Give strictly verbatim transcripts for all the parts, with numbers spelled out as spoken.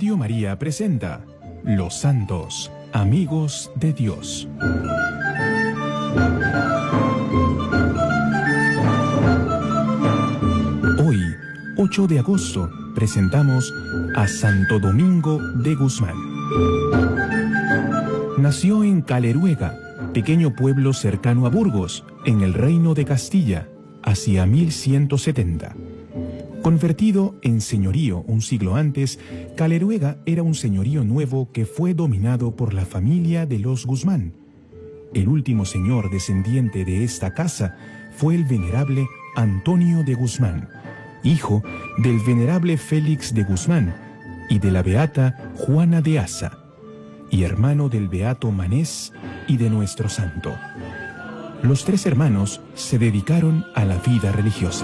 Radio María presenta Los Santos, Amigos de Dios. Hoy, ocho de agosto, presentamos a Santo Domingo de Guzmán. Nació en Caleruega, pequeño pueblo cercano a Burgos, en el Reino de Castilla, hacia mil ciento setenta. Convertido en señorío un siglo antes, Caleruega era un señorío nuevo que fue dominado por la familia de los Guzmán. El último señor descendiente de esta casa fue el venerable Antonio de Guzmán, hijo del venerable Félix de Guzmán y de la beata Juana de Asa, y hermano del beato Manés y de nuestro santo. Los tres hermanos se dedicaron a la vida religiosa.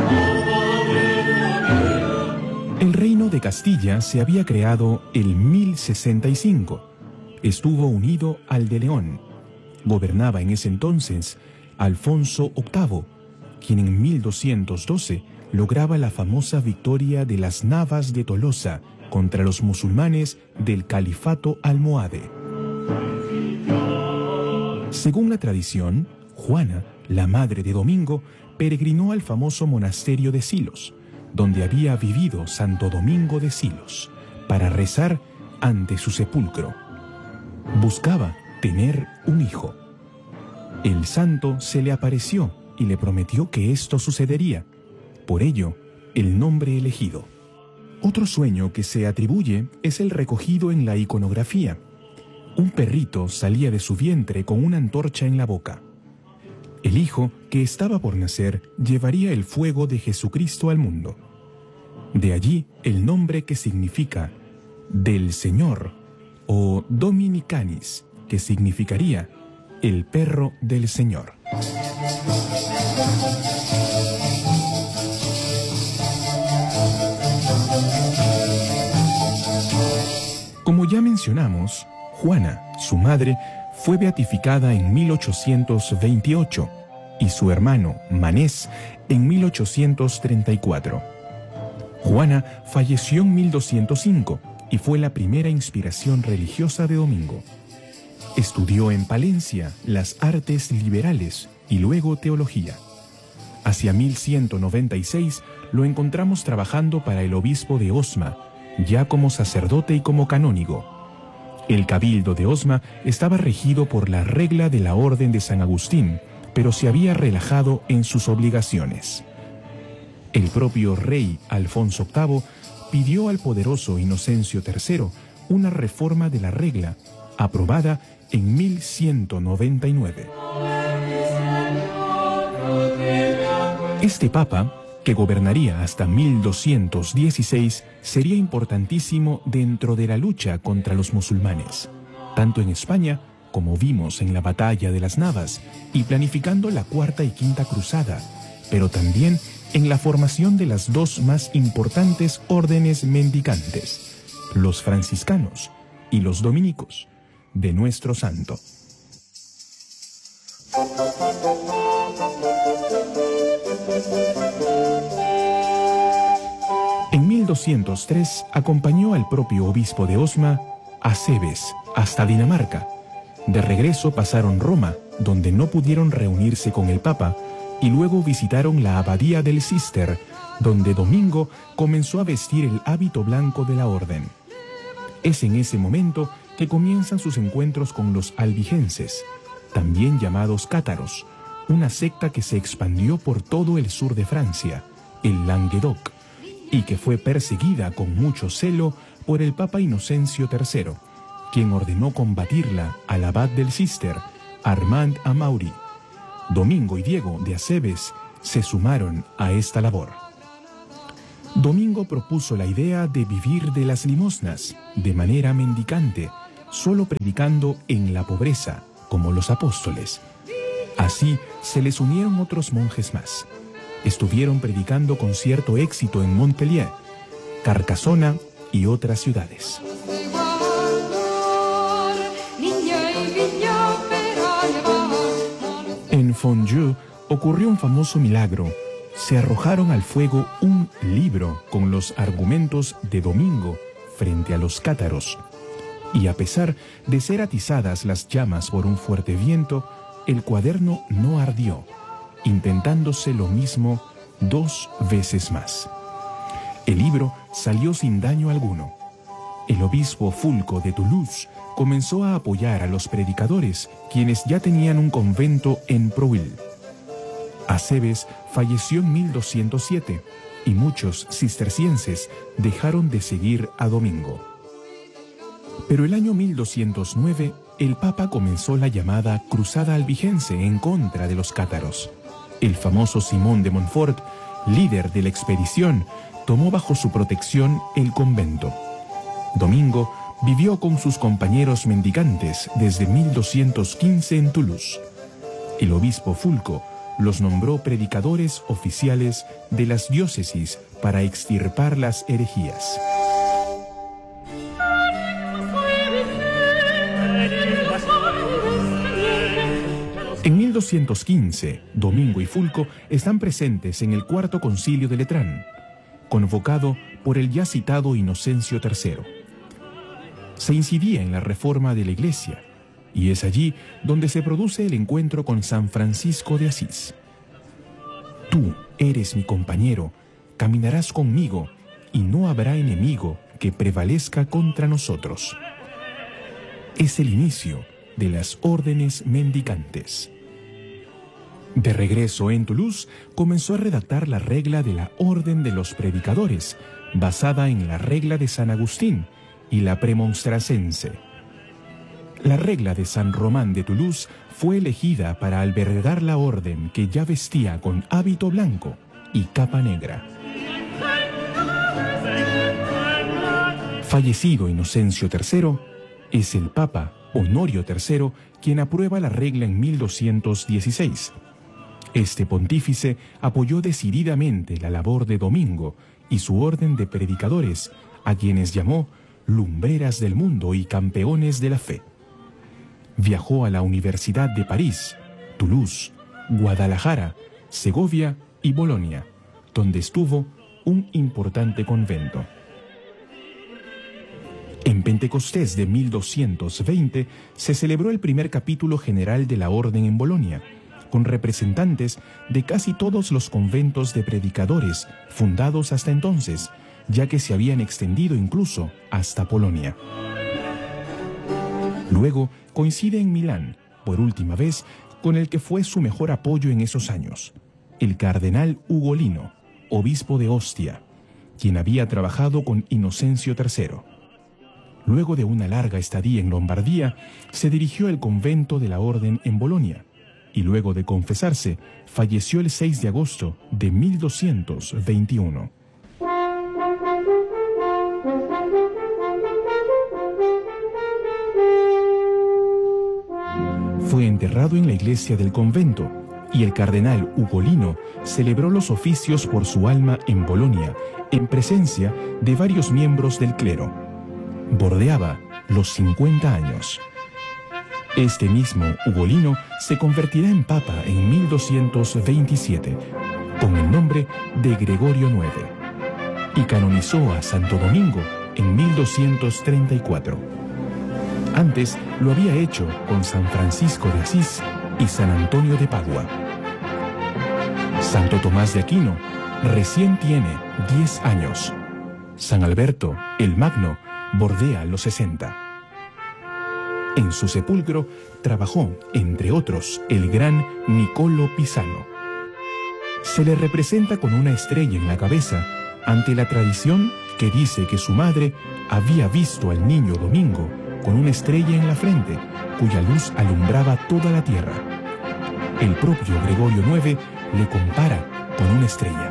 El reino de Castilla se había creado en mil sesenta y cinco. Estuvo unido al de León. Gobernaba en ese entonces Alfonso octavo, quien en mil doscientos doce lograba la famosa victoria de las Navas de Tolosa contra los musulmanes del califato almohade. Según la tradición, Juana, la madre de Domingo, peregrinó al famoso monasterio de Silos, donde había vivido Santo Domingo de Silos, para rezar ante su sepulcro. Buscaba tener un hijo. El santo se le apareció y le prometió que esto sucedería. Por ello, el nombre elegido. Otro sueño que se atribuye es el recogido en la iconografía. Un perrito salía de su vientre con una antorcha en la boca. El hijo que estaba por nacer llevaría el fuego de Jesucristo al mundo. De allí el nombre que significa del Señor o Dominicanis, que significaría el perro del Señor. Como ya mencionamos, Juana, su madre, fue beatificada en mil ochocientos veintiocho y su hermano, Manés, en mil ochocientos treinta y cuatro. Juana falleció en mil doscientos cinco y fue la primera inspiración religiosa de Domingo. Estudió en Palencia las artes liberales y luego teología. Hacia mil ciento noventa y seis lo encontramos trabajando para el obispo de Osma, ya como sacerdote y como canónigo. El cabildo de Osma estaba regido por la regla de la Orden de San Agustín, pero se había relajado en sus obligaciones. El propio rey Alfonso octavo pidió al poderoso Inocencio tercero una reforma de la regla, aprobada en mil ciento noventa y nueve. Este papa, que gobernaría hasta mil doscientos dieciséis, sería importantísimo dentro de la lucha contra los musulmanes, tanto en España, como vimos en la batalla de las Navas, y planificando la cuarta y quinta cruzada, pero también en la formación de las dos más importantes órdenes mendicantes, los franciscanos y los dominicos, de nuestro santo. En mil doscientos tres acompañó al propio obispo de Osma, Acebes, hasta Dinamarca. De regreso pasaron Roma, donde no pudieron reunirse con el Papa, y luego visitaron la abadía del Císter, donde Domingo comenzó a vestir el hábito blanco de la orden. Es en ese momento que comienzan sus encuentros con los albigenses, también llamados cátaros, una secta que se expandió por todo el sur de Francia, el Languedoc, y que fue perseguida con mucho celo por el Papa Inocencio tercero, quien ordenó combatirla al abad del Císter, Armand Amaury. Domingo y Diego de Acebes se sumaron a esta labor. Domingo propuso la idea de vivir de las limosnas, de manera mendicante, solo predicando en la pobreza, como los apóstoles. Así se les unieron otros monjes más. Estuvieron predicando con cierto éxito en Montpellier, Carcassona y otras ciudades. En Fondieu ocurrió un famoso milagro. Se arrojaron al fuego un libro con los argumentos de Domingo frente a los cátaros, y a pesar de ser atizadas las llamas por un fuerte viento, el cuaderno no ardió, intentándose lo mismo dos veces más. El libro salió sin daño alguno. El obispo Fulco de Toulouse comenzó a apoyar a los predicadores, quienes ya tenían un convento en Prouil. Acebes falleció en mil doscientos siete y muchos cistercienses dejaron de seguir a Domingo. Pero el año mil doscientos nueve, el Papa comenzó la llamada Cruzada Albigense en contra de los cátaros. El famoso Simón de Montfort, líder de la expedición, tomó bajo su protección el convento. Domingo vivió con sus compañeros mendicantes desde mil doscientos quince en Toulouse. El obispo Fulco los nombró predicadores oficiales de las diócesis para extirpar las herejías. En mil doscientos quince, Domingo y Fulco están presentes en el Cuarto Concilio de Letrán, convocado por el ya citado Inocencio tercero. Se incidía en la reforma de la Iglesia, y es allí donde se produce el encuentro con San Francisco de Asís. Tú eres mi compañero, caminarás conmigo, y no habrá enemigo que prevalezca contra nosotros. Es el inicio de las órdenes mendicantes. De regreso en Toulouse, comenzó a redactar la regla de la Orden de los Predicadores, basada en la regla de San Agustín y la premonstracense. La regla de San Román de Toulouse fue elegida para albergar la orden, que ya vestía con hábito blanco y capa negra. Fallecido Inocencio tercero, es el Papa Honorio tercero quien aprueba la regla en mil doscientos dieciséis. Este pontífice apoyó decididamente la labor de Domingo y su orden de predicadores, a quienes llamó lumbreras del mundo y campeones de la fe. Viajó a la Universidad de París, Toulouse, Guadalajara, Segovia y Bolonia, donde estuvo un importante convento. En Pentecostés de mil doscientos veinte se celebró el primer capítulo general de la orden en Bolonia, con representantes de casi todos los conventos de predicadores fundados hasta entonces, ya que se habían extendido incluso hasta Polonia. Luego coincide en Milán, por última vez, con el que fue su mejor apoyo en esos años, el cardenal Ugolino, obispo de Ostia, quien había trabajado con Inocencio tercero. Luego de una larga estadía en Lombardía, se dirigió al convento de la Orden en Bolonia, y luego de confesarse, falleció el seis de agosto de mil doscientos veintiuno. Fue enterrado en la iglesia del convento, y el cardenal Ugolino celebró los oficios por su alma en Bolonia, en presencia de varios miembros del clero. Bordeaba los cincuenta años. Este mismo Ugolino se convertirá en papa en mil doscientos veintisiete, con el nombre de Gregorio noveno, y canonizó a Santo Domingo en mil doscientos treinta y cuatro. Antes lo había hecho con San Francisco de Asís y San Antonio de Padua. Santo Tomás de Aquino recién tiene diez años. San Alberto, el Magno, bordea los sesenta. En su sepulcro trabajó, entre otros, el gran Niccolò Pisano. Se le representa con una estrella en la cabeza, ante la tradición que dice que su madre había visto al niño Domingo con una estrella en la frente, cuya luz alumbraba toda la tierra. El propio Gregorio noveno le compara con una estrella.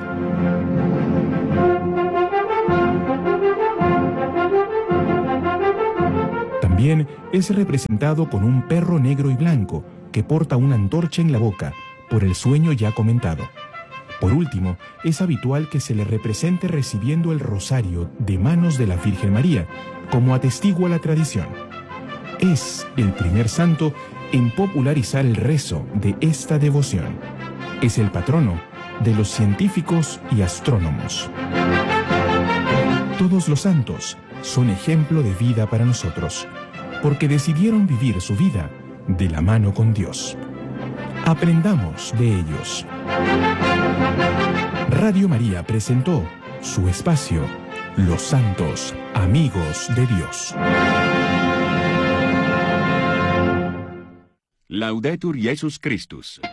También es representado con un perro negro y blanco que porta una antorcha en la boca, por el sueño ya comentado. Por último, es habitual que se le represente recibiendo el rosario de manos de la Virgen María, como atestigua la tradición. Es el primer santo en popularizar el rezo de esta devoción. Es el patrono de los científicos y astrónomos. Todos los santos son ejemplo de vida para nosotros, porque decidieron vivir su vida de la mano con Dios. Aprendamos de ellos. Radio María presentó su espacio, Los Santos, Amigos de Dios. Laudetur Jesus Christus.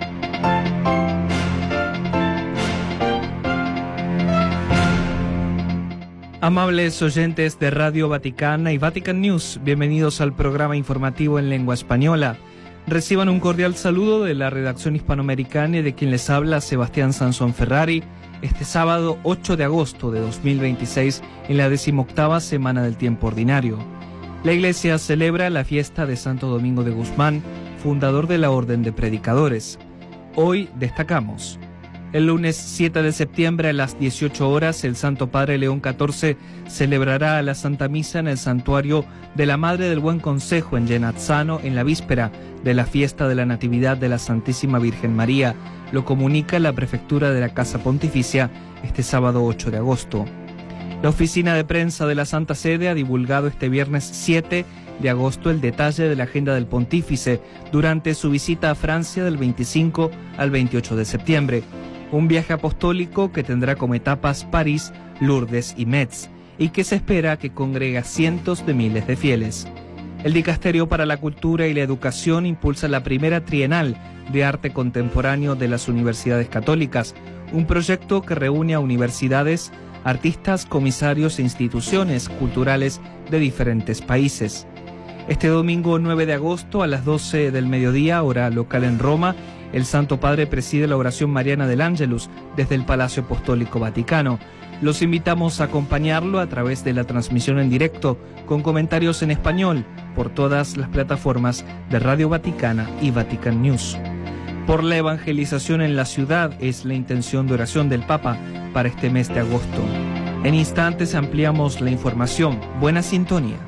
Amables oyentes de Radio Vaticana y Vatican News, bienvenidos al programa informativo en lengua española. Reciban un cordial saludo de la redacción hispanoamericana y de quien les habla Sebastián Sansón Ferrari, este sábado ocho de agosto de dos mil veintiséis, en la decimoctava semana del tiempo ordinario. La Iglesia celebra la fiesta de Santo Domingo de Guzmán, fundador de la Orden de Predicadores. Hoy destacamos: el lunes siete de septiembre a las dieciocho horas, el Santo Padre León catorce celebrará la Santa Misa en el Santuario de la Madre del Buen Consejo en Genazzano, en la víspera de la fiesta de la Natividad de la Santísima Virgen María. Lo comunica la Prefectura de la Casa Pontificia este sábado ocho de agosto. La Oficina de Prensa de la Santa Sede ha divulgado este viernes siete de agosto el detalle de la agenda del Pontífice durante su visita a Francia del veinticinco al veintiocho de septiembre. Un viaje apostólico que tendrá como etapas París, Lourdes y Metz, y que se espera que congrega cientos de miles de fieles. El Dicasterio para la Cultura y la Educación impulsa la primera trienal de arte contemporáneo de las universidades católicas, un proyecto que reúne a universidades, artistas, comisarios e instituciones culturales de diferentes países. Este domingo nueve de agosto a las doce del mediodía, hora local en Roma, el Santo Padre preside la oración mariana del Ángelus desde el Palacio Apostólico Vaticano. Los invitamos a acompañarlo a través de la transmisión en directo, con comentarios en español, por todas las plataformas de Radio Vaticana y Vatican News. Por la evangelización en la ciudad es la intención de oración del Papa para este mes de agosto. En instantes ampliamos la información. Buena sintonía.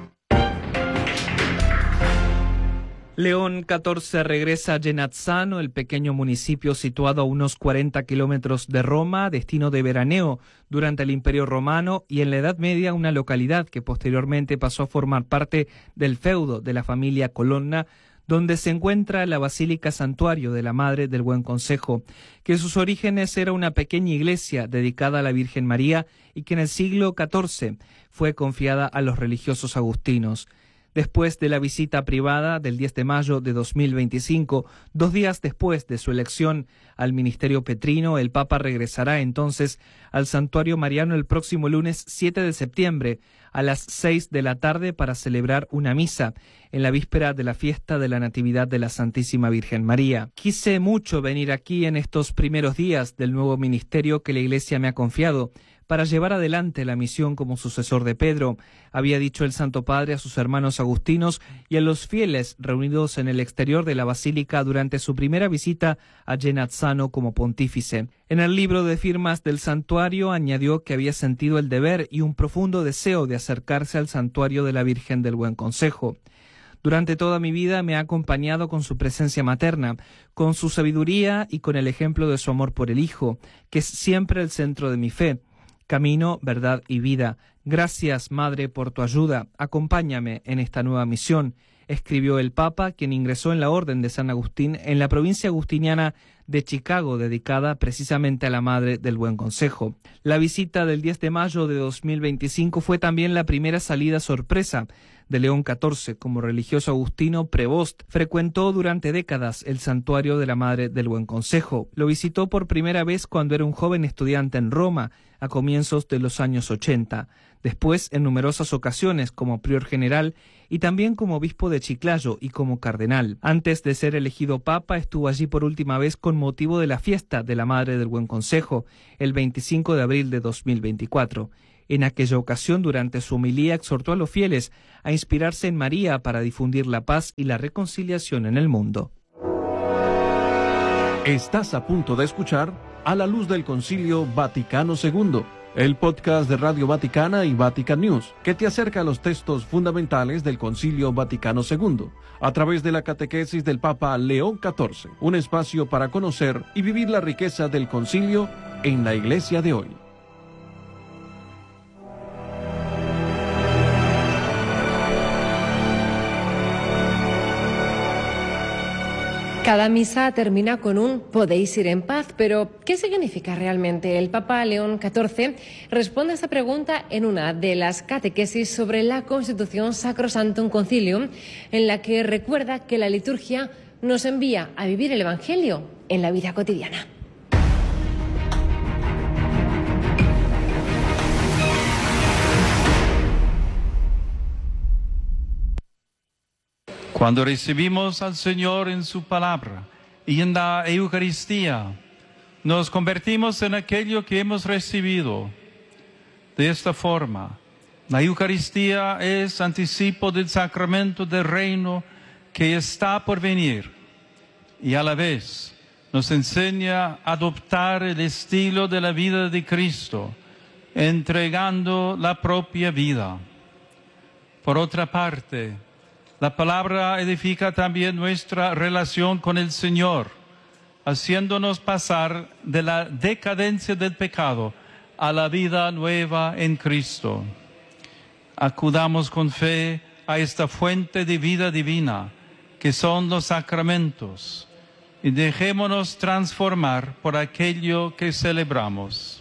León catorce regresa a Genazzano, el pequeño municipio situado a unos cuarenta kilómetros de Roma, destino de veraneo durante el Imperio Romano y en la Edad Media una localidad que posteriormente pasó a formar parte del feudo de la familia Colonna, donde se encuentra la Basílica Santuario de la Madre del Buen Consejo, que en sus orígenes era una pequeña iglesia dedicada a la Virgen María y que en el siglo catorce fue confiada a los religiosos agustinos. Después de la visita privada del diez de mayo de dos mil veinticinco, dos días después de su elección al ministerio petrino, el Papa regresará entonces al santuario mariano el próximo lunes siete de septiembre a las seis de la tarde para celebrar una misa en la víspera de la fiesta de la Natividad de la Santísima Virgen María. Quise mucho venir aquí en estos primeros días del nuevo ministerio que la Iglesia me ha confiado para llevar adelante la misión como sucesor de Pedro, había dicho el Santo Padre a sus hermanos agustinos y a los fieles reunidos en el exterior de la Basílica durante su primera visita a Genazzano como pontífice. En el libro de firmas del santuario añadió que había sentido el deber y un profundo deseo de acercarse al santuario de la Virgen del Buen Consejo. Durante toda mi vida me ha acompañado con su presencia materna, con su sabiduría y con el ejemplo de su amor por el Hijo, que es siempre el centro de mi fe. Camino, verdad y vida. Gracias, Madre, por tu ayuda. Acompáñame en esta nueva misión, escribió el Papa, quien ingresó en la Orden de San Agustín en la provincia agustiniana de Chicago, dedicada precisamente a la Madre del Buen Consejo. La visita del diez de mayo de dos mil veinticinco fue también la primera salida sorpresa de León catorce. Como religioso agustino, Prevost frecuentó durante décadas el santuario de la Madre del Buen Consejo. Lo visitó por primera vez cuando era un joven estudiante en Roma, a comienzos de los años ochenta. Después, en numerosas ocasiones, como prior general y también como obispo de Chiclayo y como cardenal. Antes de ser elegido papa, estuvo allí por última vez con motivo de la fiesta de la Madre del Buen Consejo, el veinticinco de abril de dos mil veinticuatro. En aquella ocasión, durante su homilía, exhortó a los fieles a inspirarse en María para difundir la paz y la reconciliación en el mundo. Estás a punto de escuchar A la Luz del Concilio Vaticano segundo, el podcast de Radio Vaticana y Vatican News, que te acerca a los textos fundamentales del Concilio Vaticano segundo, a través de la catequesis del Papa León catorce, un espacio para conocer y vivir la riqueza del concilio en la Iglesia de hoy. Cada misa termina con un podéis ir en paz, pero ¿qué significa realmente? El Papa León catorce responde a esta pregunta en una de las catequesis sobre la Constitución Sacrosanctum Concilium, en la que recuerda que la liturgia nos envía a vivir el Evangelio en la vida cotidiana. Cuando recibimos al Señor en su palabra y en la Eucaristía, nos convertimos en aquello que hemos recibido. De esta forma, la Eucaristía es anticipo del sacramento del reino que está por venir y a la vez nos enseña a adoptar el estilo de la vida de Cristo, entregando la propia vida. Por otra parte, la palabra edifica también nuestra relación con el Señor, haciéndonos pasar de la decadencia del pecado a la vida nueva en Cristo. Acudamos con fe a esta fuente de vida divina, que son los sacramentos, y dejémonos transformar por aquello que celebramos.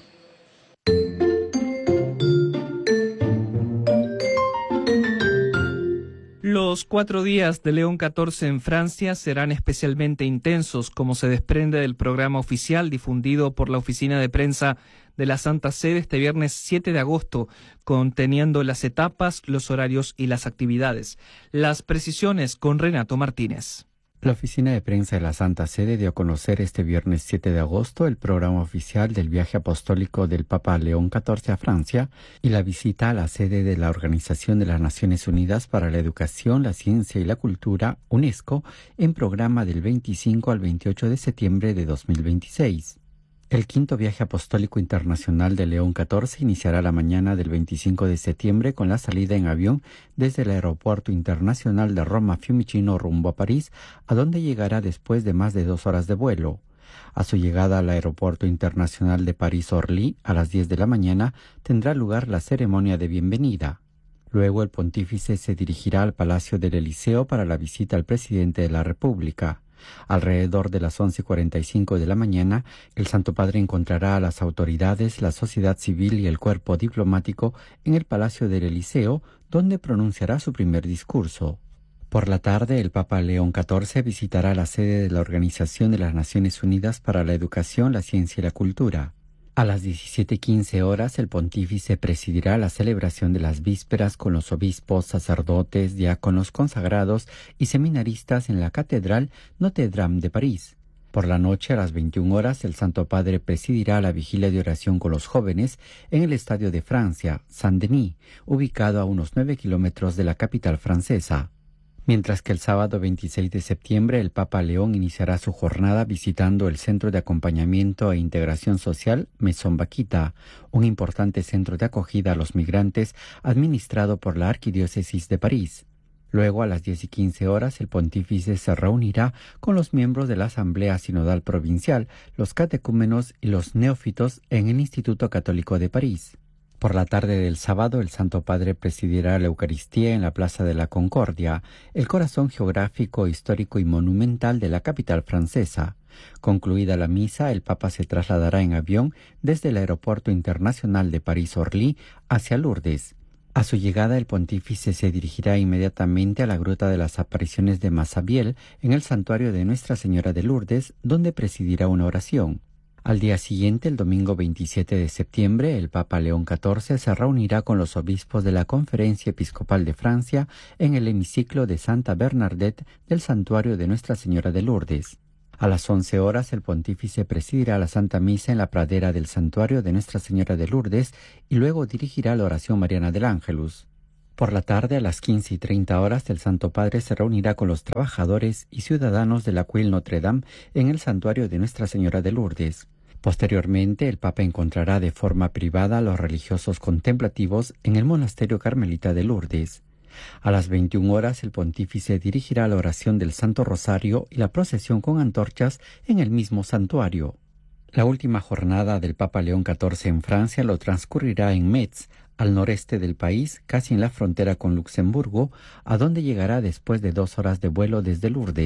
Los cuatro días de León catorce en Francia serán especialmente intensos, como se desprende del programa oficial difundido por la oficina de prensa de la Santa Sede este viernes siete de agosto, conteniendo las etapas, los horarios y las actividades. Las precisiones con Renato Martínez. La oficina de prensa de la Santa Sede dio a conocer este viernes siete de agosto el programa oficial del viaje apostólico del Papa León catorce a Francia y la visita a la sede de la Organización de las Naciones Unidas para la Educación, la Ciencia y la Cultura, UNESCO, en programa del veinticinco al veintiocho de septiembre de dos mil veintiséis. El quinto viaje apostólico internacional de León catorce iniciará la mañana del veinticinco de septiembre con la salida en avión desde el Aeropuerto Internacional de Roma Fiumicino rumbo a París, a donde llegará después de más de dos horas de vuelo. A su llegada al Aeropuerto Internacional de París-Orly, a las diez de la mañana, tendrá lugar la ceremonia de bienvenida. Luego el pontífice se dirigirá al Palacio del Eliseo para la visita al presidente de la República. Alrededor de las once y cuarenta y cinco de la mañana, el Santo Padre encontrará a las autoridades, la sociedad civil y el cuerpo diplomático en el Palacio del Eliseo, donde pronunciará su primer discurso. Por la tarde, el Papa León catorce visitará la sede de la Organización de las Naciones Unidas para la Educación, la Ciencia y la Cultura. A las diecisiete quince horas, el pontífice presidirá la celebración de las vísperas con los obispos, sacerdotes, diáconos consagrados y seminaristas en la Catedral Notre-Dame de París. Por la noche, a las veintiuna horas, el Santo Padre presidirá la vigilia de oración con los jóvenes en el Estadio de Francia, Saint-Denis, ubicado a unos nueve kilómetros de la capital francesa. Mientras que el sábado veintiséis de septiembre el Papa León iniciará su jornada visitando el Centro de Acompañamiento e Integración Social Maison Vaquita, un importante centro de acogida a los migrantes administrado por la Arquidiócesis de París. Luego, a las diez y quince horas, el pontífice se reunirá con los miembros de la Asamblea Sinodal Provincial, los catecúmenos y los neófitos en el Instituto Católico de París. Por la tarde del sábado, el Santo Padre presidirá la Eucaristía en la Plaza de la Concordia, el corazón geográfico, histórico y monumental de la capital francesa. Concluida la misa, el Papa se trasladará en avión desde el Aeropuerto Internacional de París-Orly hacia Lourdes. A su llegada, el pontífice se dirigirá inmediatamente a la Gruta de las Apariciones de Massabielle, en el santuario de Nuestra Señora de Lourdes, donde presidirá una oración. Al día siguiente, el domingo veintisiete de septiembre, el Papa León catorce se reunirá con los obispos de la Conferencia Episcopal de Francia en el hemiciclo de Santa Bernadette del Santuario de Nuestra Señora de Lourdes. A las once horas, el pontífice presidirá la Santa Misa en la pradera del Santuario de Nuestra Señora de Lourdes y luego dirigirá la oración mariana del Ángelus. Por la tarde, a las quince y treinta horas, el Santo Padre se reunirá con los trabajadores y ciudadanos de la Cuil Notre-Dame en el Santuario de Nuestra Señora de Lourdes. Posteriormente, el Papa encontrará de forma privada a los religiosos contemplativos en el Monasterio Carmelita de Lourdes. A las veintiuna horas, el pontífice dirigirá la oración del Santo Rosario y la procesión con antorchas en el mismo santuario. La última jornada del Papa León catorce en Francia lo transcurrirá en Metz, al noreste del país, casi en la frontera con Luxemburgo, a donde llegará después de dos horas de vuelo desde Lourdes.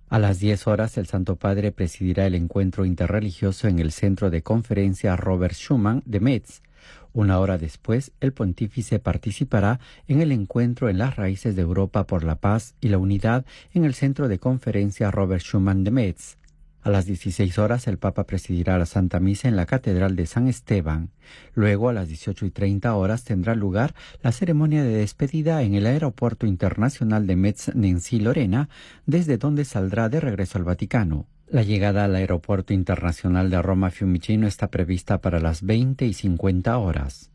A las diez horas, el Santo Padre presidirá el encuentro interreligioso en el Centro de Conferencias Robert Schuman de Metz. Una hora después, el pontífice participará en el encuentro en las raíces de Europa por la paz y la unidad en el Centro de Conferencias Robert Schuman de Metz. A las dieciséis horas, el Papa presidirá la Santa Misa en la Catedral de San Esteban. Luego, a las dieciocho y treinta horas, tendrá lugar la ceremonia de despedida en el Aeropuerto Internacional de Metz-Nancy-Lorena, desde donde saldrá de regreso al Vaticano. La llegada al Aeropuerto Internacional de Roma Fiumicino está prevista para las veinte y cincuenta horas.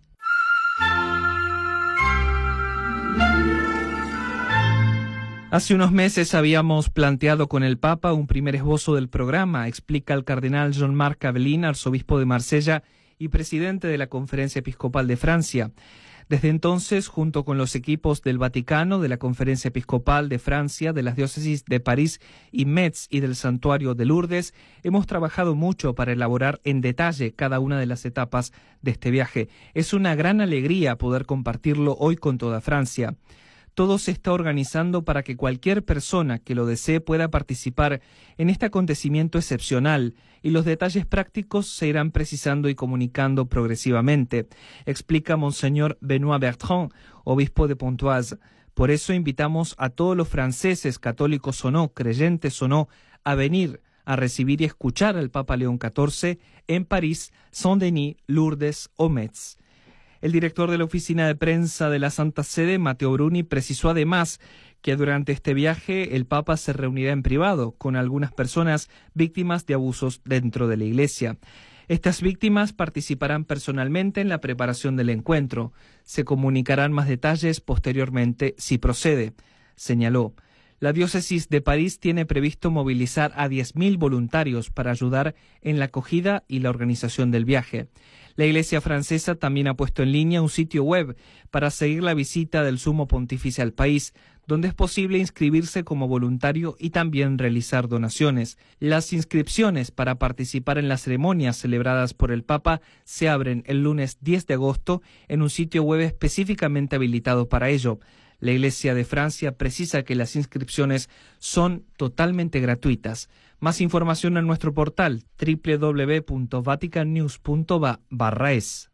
Hace unos meses habíamos planteado con el Papa un primer esbozo del programa, explica el cardenal Jean-Marc Avelin, arzobispo de Marsella y presidente de la Conferencia Episcopal de Francia. Desde entonces, junto con los equipos del Vaticano, de la Conferencia Episcopal de Francia, de las diócesis de París y Metz y del Santuario de Lourdes, hemos trabajado mucho para elaborar en detalle cada una de las etapas de este viaje. Es una gran alegría poder compartirlo hoy con toda Francia. Todo se está organizando para que cualquier persona que lo desee pueda participar en este acontecimiento excepcional y los detalles prácticos se irán precisando y comunicando progresivamente, explica Monseñor Benoît Bertrand, obispo de Pontoise. Por eso invitamos a todos los franceses, católicos o no, creyentes o no, a venir a recibir y escuchar al Papa León catorce en París, Saint-Denis, Lourdes o Metz. El director de la oficina de prensa de la Santa Sede, Matteo Bruni, precisó además que durante este viaje el Papa se reunirá en privado con algunas personas víctimas de abusos dentro de la Iglesia. Estas víctimas participarán personalmente en la preparación del encuentro. Se comunicarán más detalles posteriormente si procede, señaló. La diócesis de París tiene previsto movilizar a diez mil voluntarios para ayudar en la acogida y la organización del viaje. La Iglesia francesa también ha puesto en línea un sitio web para seguir la visita del Sumo Pontífice al país, donde es posible inscribirse como voluntario y también realizar donaciones. Las inscripciones para participar en las ceremonias celebradas por el Papa se abren el lunes diez de agosto en un sitio web específicamente habilitado para ello. La Iglesia de Francia precisa que las inscripciones son totalmente gratuitas. Más información en nuestro portal doble u doble u doble u punto vatican news punto va barra es.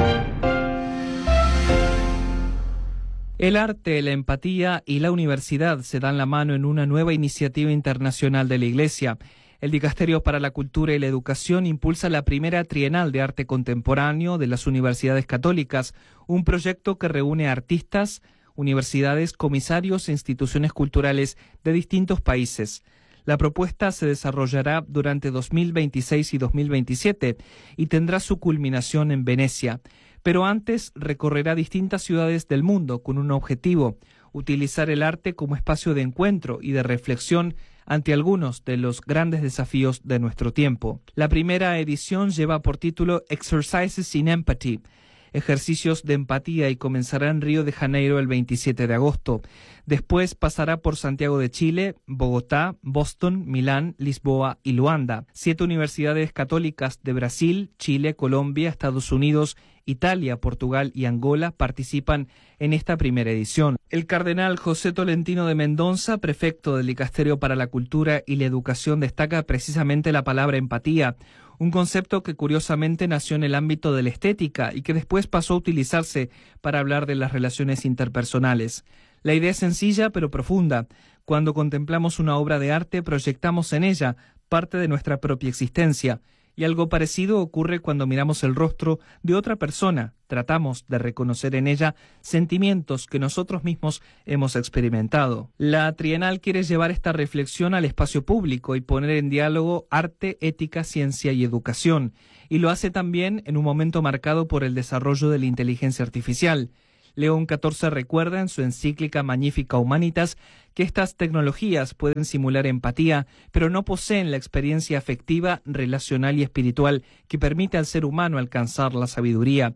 El arte, la empatía y la universidad se dan la mano en una nueva iniciativa internacional de la Iglesia. El Dicasterio para la Cultura y la Educación impulsa la primera Trienal de Arte Contemporáneo de las Universidades Católicas, un proyecto que reúne artistas, universidades, comisarios e instituciones culturales de distintos países. La propuesta se desarrollará durante dos mil veintiséis y dos mil veintisiete y tendrá su culminación en Venecia. Pero antes recorrerá distintas ciudades del mundo con un objetivo: utilizar el arte como espacio de encuentro y de reflexión ante algunos de los grandes desafíos de nuestro tiempo. La primera edición lleva por título Exercises in Empathy, ejercicios de empatía, y comenzará en Río de Janeiro el veintisiete de agosto. Después pasará por Santiago de Chile, Bogotá, Boston, Milán, Lisboa y Luanda. Siete universidades católicas de Brasil, Chile, Colombia, Estados Unidos, Italia, Portugal y Angola participan en esta primera edición. El cardenal José Tolentino de Mendoza, prefecto del Dicasterio para la Cultura y la Educación, destaca precisamente la palabra empatía, un concepto que curiosamente nació en el ámbito de la estética y que después pasó a utilizarse para hablar de las relaciones interpersonales. La idea es sencilla pero profunda. Cuando contemplamos una obra de arte, proyectamos en ella parte de nuestra propia existencia. Y algo parecido ocurre cuando miramos el rostro de otra persona. Tratamos de reconocer en ella sentimientos que nosotros mismos hemos experimentado. La Trienal quiere llevar esta reflexión al espacio público y poner en diálogo arte, ética, ciencia y educación. Y lo hace también en un momento marcado por el desarrollo de la inteligencia artificial. León catorce recuerda en su encíclica Magnificat Humanitas que estas tecnologías pueden simular empatía, pero no poseen la experiencia afectiva, relacional y espiritual que permite al ser humano alcanzar la sabiduría.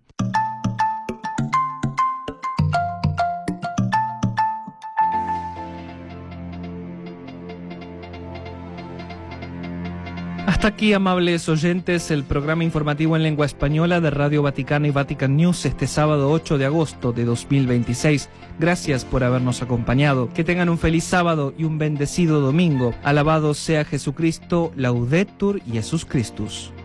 Hasta aquí, amables oyentes, el programa informativo en lengua española de Radio Vaticana y Vatican News este sábado ocho de agosto de dos mil veintiséis. Gracias por habernos acompañado. Que tengan un feliz sábado y un bendecido domingo. Alabado sea Jesucristo, Laudetur Jesus Christus.